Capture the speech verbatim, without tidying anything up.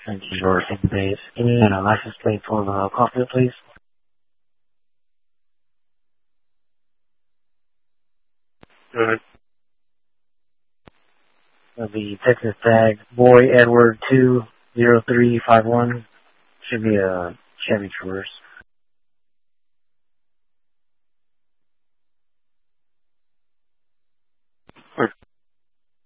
Thank you, George. Base. Can you a license plate for the coffee, please? Good. The Texas tag, Boy Edward two zero three five one. Should be a Chevy Traverse.